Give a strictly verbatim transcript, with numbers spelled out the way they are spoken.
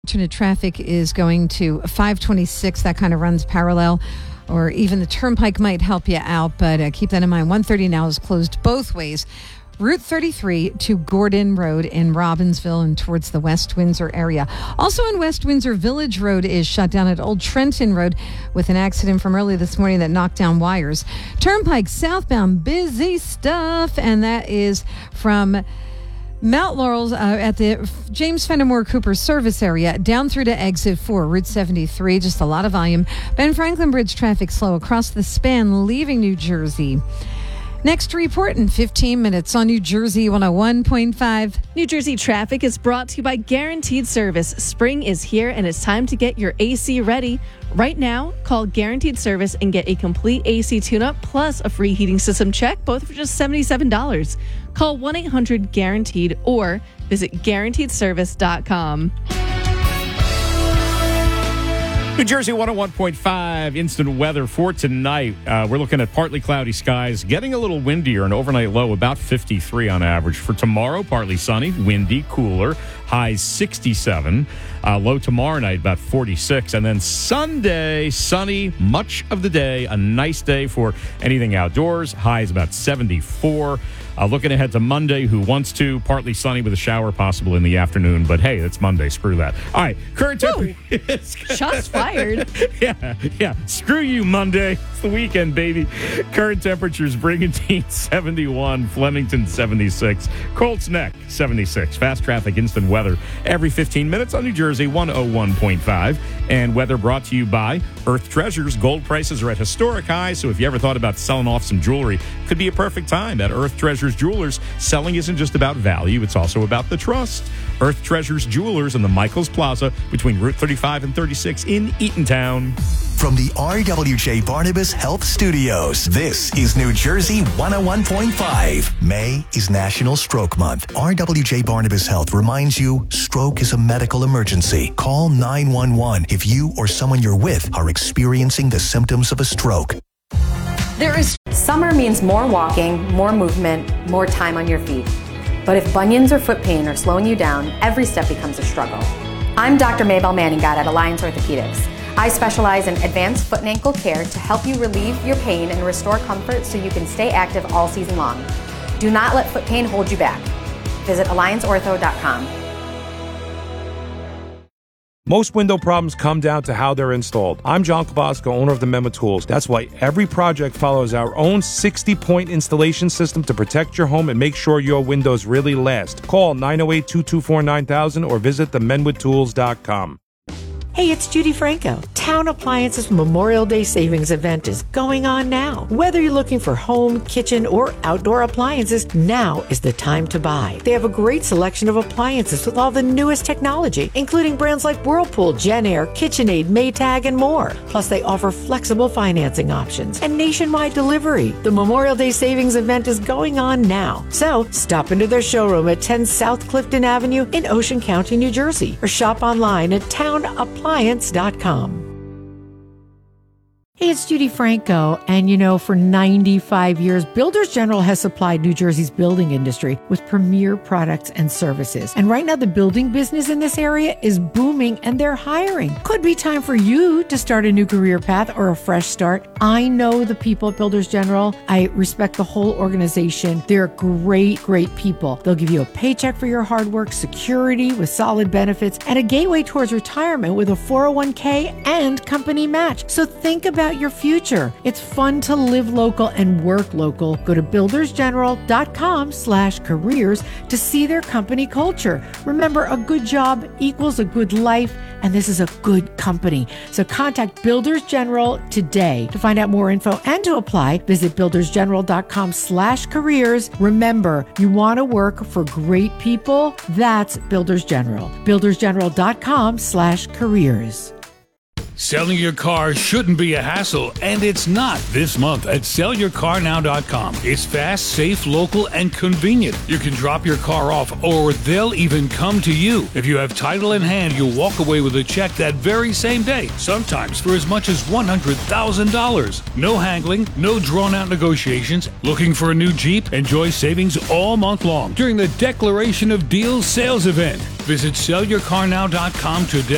Alternate traffic is going to five twenty-six. That kind of runs parallel, or even the turnpike might help you out, but uh, keep that in mind. one thirty now is closed both ways. Route thirty-three to Gordon Road in Robbinsville and towards the West Windsor area. Also in West Windsor, Village Road is shut down at Old Trenton Road with an accident from early this morning that knocked down wires. Turnpike southbound, busy stuff, and that is from Mount Laurel's uh, at the James Fenimore Cooper service area down through to exit four, Route seventy-three. Just a lot of volume. Ben Franklin Bridge traffic slow across the span leaving New Jersey. Next report in fifteen minutes on New Jersey one oh one point five. New Jersey traffic is brought to you by Guaranteed Service. Spring is here and it's time to get your A C ready. Right now, call Guaranteed Service and get a complete A C tune-up plus a free heating system check, both for just seventy-seven dollars. Call one eight hundred guaranteed or visit guaranteed service dot com. New Jersey one oh one point five instant weather for tonight. Uh, we're looking at partly cloudy skies, getting a little windier, an overnight low about fifty-three on average. For tomorrow, partly sunny, windy, cooler, highs sixty-seven. Uh, low tomorrow night about forty-six. And then Sunday, sunny much of the day. A nice day for anything outdoors. Highs about seventy-four. Uh, looking ahead to Monday, who wants to? Partly sunny with a shower possible in the afternoon. But hey, it's Monday. Screw that. All right. Current temperature. Shots fired. Yeah, yeah. Screw you, Monday. It's the weekend, baby. Current temperatures: Brigantine seventy-one, Flemington seventy-six, Colts Neck seventy-six. Fast traffic instant weather every fifteen minutes on New Jersey one oh one point five. And weather brought to you by Earth Treasures. Gold prices are at historic highs, so if you ever thought about selling off some jewelry, could be a perfect time at Earth Treasures Jewelers. Selling isn't just about value, it's also about the trust. Earth Treasures Jewelers in the Michaels Plaza between Route thirty-five and thirty-six in Eatontown. From the R W J Barnabas Health Studios, this is New Jersey one oh one point five. May is National Stroke Month. R W J Barnabas Health reminds you, stroke is a medical emergency. Call nine one one if you or someone you're with are experiencing the symptoms of a stroke. There is Summer means more walking, more movement, more time on your feet. But if bunions or foot pain are slowing you down, every step becomes a struggle. I'm Doctor Maybelle Manningat at Alliance Orthopedics. I specialize in advanced foot and ankle care to help you relieve your pain and restore comfort so you can stay active all season long. Do not let foot pain hold you back. Visit alliance ortho dot com. Most window problems come down to how they're installed. I'm John Kobosco, owner of the Mema Tools. That's why every project follows our own sixty-point installation system to protect your home and make sure your windows really last. Call nine oh eight, two two four, nine thousand or visit the menwood tools dot com. Hey, it's Judy Franco. Town Appliances Memorial Day Savings Event is going on now. Whether you're looking for home, kitchen, or outdoor appliances, now is the time to buy. They have a great selection of appliances with all the newest technology, including brands like Whirlpool, JennAir, KitchenAid, Maytag, and more. Plus, they offer flexible financing options and nationwide delivery. The Memorial Day Savings Event is going on now. So, stop into their showroom at ten South Clifton Avenue in Ocean County, New Jersey, or shop online at town appliance dot com. Hey, it's Judy Franco, and you know, for ninety-five years, Builders General has supplied New Jersey's building industry with premier products and services. And right now, the building business in this area is booming, and they're hiring. Could be time for you to start a new career path or a fresh start. I know the people at Builders General. I respect the whole organization. They're great, great people. They'll give you a paycheck for your hard work, security with solid benefits, and a gateway towards retirement with a four oh one k and company match. So think about your future. It's fun to live local and work local. Go to builders general dot com slash careers to see their company culture. Remember, a good job equals a good life, and this is a good company. So contact Builders General today. To find out more info and to apply, visit builders general dot com slash careers. Remember, you want to work for great people? That's Builders General. builders general dot com slash careers. Selling your car shouldn't be a hassle, and it's not this month at sell your car now dot com. It's fast, safe, local, and convenient. You can drop your car off, or they'll even come to you. If you have title in hand, you'll walk away with a check that very same day, sometimes for as much as one hundred thousand dollars. No haggling, no drawn-out negotiations. Looking for a new Jeep? Enjoy savings all month long during the Declaration of Deals sales event. Visit sell your car now dot com today.